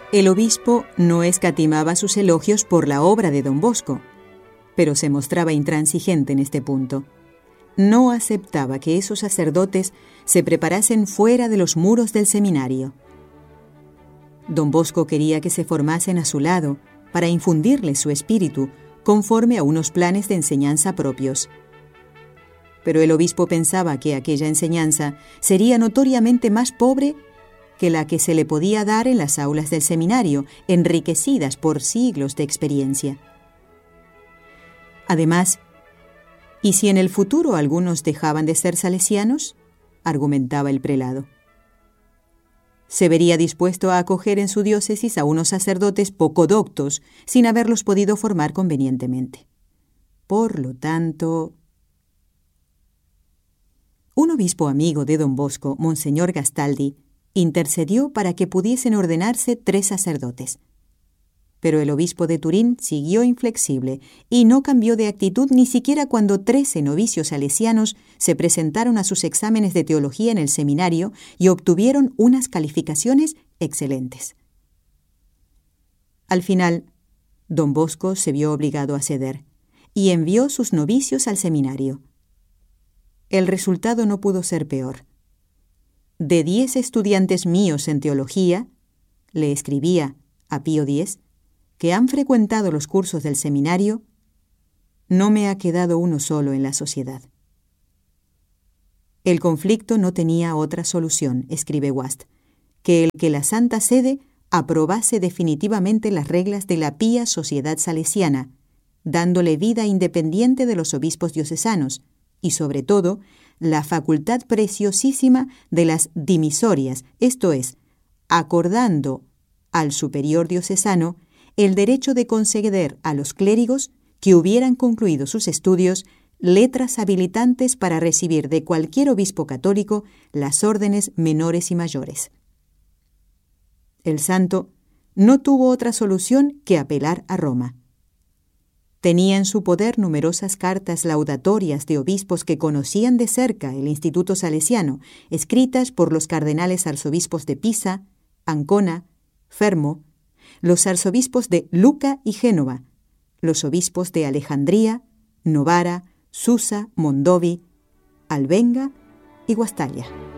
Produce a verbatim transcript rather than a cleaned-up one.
El obispo no escatimaba sus elogios por la obra de don Bosco, pero se mostraba intransigente en este punto. No aceptaba que esos sacerdotes se preparasen fuera de los muros del seminario. Don Bosco quería que se formasen a su lado para infundirles su espíritu conforme a unos planes de enseñanza propios. Pero el obispo pensaba que aquella enseñanza sería notoriamente más pobre que la que se le podía dar en las aulas del seminario, enriquecidas por siglos de experiencia. Además, ¿y si en el futuro algunos dejaban de ser salesianos?, argumentaba el prelado. Se vería dispuesto a acoger en su diócesis a unos sacerdotes poco doctos, sin haberlos podido formar convenientemente. Por lo tanto, un obispo amigo de don Bosco, Monseñor Gastaldi, intercedió para que pudiesen ordenarse tres sacerdotes. Pero el obispo de Turín siguió inflexible y no cambió de actitud ni siquiera cuando trece novicios salesianos se presentaron a sus exámenes de teología en el seminario y obtuvieron unas calificaciones excelentes. Al final, don Bosco se vio obligado a ceder y envió sus novicios al seminario. El resultado no pudo ser peor. De diez estudiantes míos en teología, le escribía a Pío X, que han frecuentado los cursos del seminario, no me ha quedado uno solo en la sociedad. El conflicto no tenía otra solución, escribe Wast, que el que la Santa Sede aprobase definitivamente las reglas de la pía sociedad salesiana, dándole vida independiente de los obispos diocesanos, y sobre todo, la facultad preciosísima de las dimisorias, esto es, acordando al superior diocesano el derecho de conceder a los clérigos que hubieran concluido sus estudios letras habilitantes para recibir de cualquier obispo católico las órdenes menores y mayores. El santo no tuvo otra solución que apelar a Roma. Tenía en su poder numerosas cartas laudatorias de obispos que conocían de cerca el Instituto Salesiano, escritas por los cardenales arzobispos de Pisa, Ancona, Fermo, los arzobispos de Lucca y Génova, los obispos de Alejandría, Novara, Susa, Mondovi, Albenga y Guastalla.